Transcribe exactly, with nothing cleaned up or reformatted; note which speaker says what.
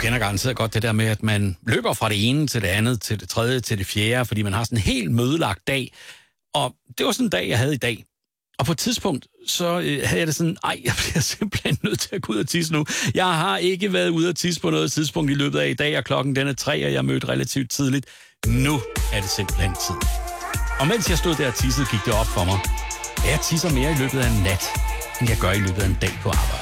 Speaker 1: kender garanteret godt det der med, at man løber fra det ene til det andet, til det tredje, til det fjerde, fordi man har sådan en helt mødelagt dag. Og det var sådan en dag, jeg havde i dag. Og på et tidspunkt, så øh, havde jeg det sådan, ej, jeg bliver simpelthen nødt til at gå ud og tisse nu. Jeg har ikke været ude og tisse på noget tidspunkt i løbet af i dag, og klokken den er tre, og jeg mødte relativt tidligt. Nu er det simpelthen tid. Og mens jeg stod der og tissede, gik det op for mig. Jeg tisser mere i løbet af en nat, end jeg gør i løbet af en dag på arbejde.